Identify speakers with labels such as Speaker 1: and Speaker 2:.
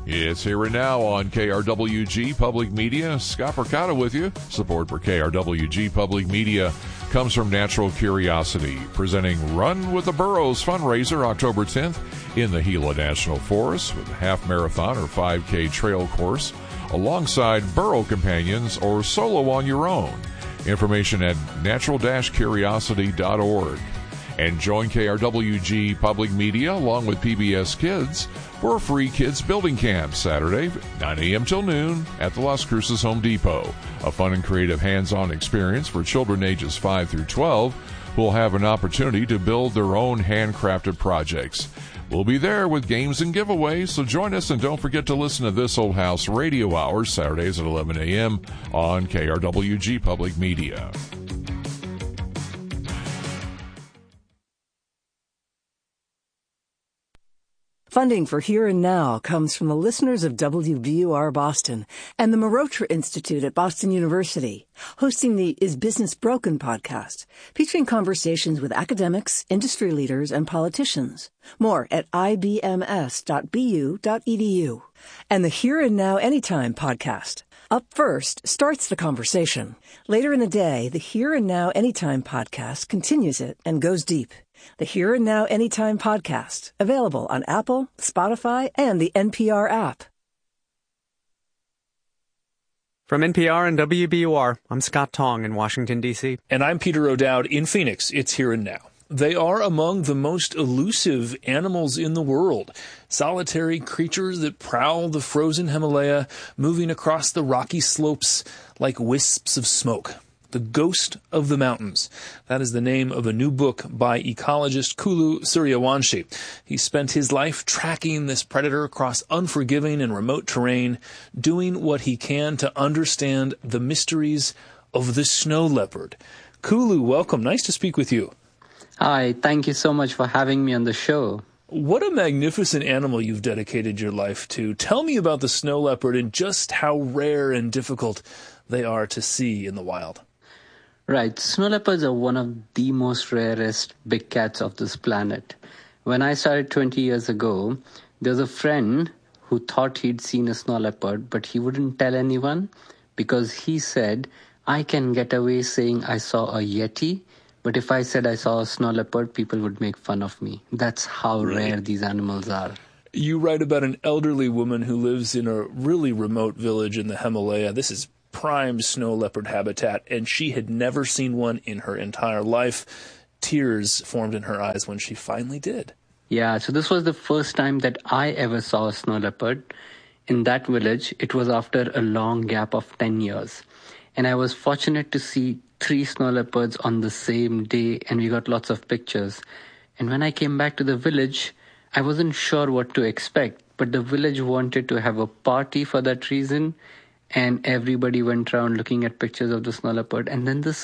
Speaker 1: It's Here and Now on KRWG Public Media. Scott Percotta with you. Support for KRWG Public Media comes from Natural Curiosity, presenting Run with the Burros fundraiser October 10th in the Gila National Forest with a half marathon or 5K trail course alongside burro companions or solo on your own. Information at natural-curiosity.org. And join KRWG Public Media along with PBS Kids for a free kids building camp Saturday, 9 a.m. till noon at the Las Cruces Home Depot. A fun and creative hands-on experience for children ages 5 through 12 who will have an opportunity to build their own handcrafted projects. We'll be there with games and giveaways, so join us and don't forget to listen to This Old House Radio Hour Saturdays at 11 a.m. on KRWG Public Media.
Speaker 2: Funding for Here and Now comes from the listeners of WBUR Boston and the Marotra Institute at Boston University, hosting the Is Business Broken podcast, featuring conversations with academics, industry leaders, and politicians. More at ibms.bu.edu. And the Here and Now Anytime podcast. Up First starts the conversation. Later in the day, the Here and Now Anytime podcast continues it and goes deep. The Here and Now Anytime podcast, available on Apple, Spotify, and the NPR app.
Speaker 3: From NPR and WBUR, I'm Scott Tong in Washington, D.C.
Speaker 4: And I'm Peter O'Dowd in Phoenix. It's Here and Now. They are among the most elusive animals in the world. Solitary creatures that prowl the frozen Himalaya, moving across the rocky slopes like wisps of smoke. The Ghost of the Mountains. That is the name of a new book by ecologist Kulu Suryawanshi. He spent his life tracking this predator across unforgiving and remote terrain, doing what he can to understand the mysteries of the snow leopard. Kulu, welcome. Nice to speak with you.
Speaker 5: Hi, thank you so much for having me on the show.
Speaker 4: What a magnificent animal you've dedicated your life to. Tell me about the snow leopard and just how rare and difficult they are to see in the wild.
Speaker 5: Right. Snow leopards are one of the most rarest big cats of this planet. When I started 20 years ago, there was a friend who thought he'd seen a snow leopard, but he wouldn't tell anyone because he said, I can get away saying I saw a yeti, but if I said I saw a snow leopard, people would make fun of me. That's how rare these animals are.
Speaker 4: You write about an elderly woman who lives in a really remote village in the Himalaya. This is prime snow leopard habitat, and she had never seen one in her entire life. Tears formed in her eyes when she finally did.
Speaker 5: Yeah, so this was the first time that I ever saw a snow leopard. In that village, it was after a long gap of 10 years. And I was fortunate to see 3 snow leopards on the same day, and we got lots of pictures. And when I came back to the village, I wasn't sure what to expect, but the village wanted to have a party for that reason. And everybody went around looking at pictures of the snow leopard. And then this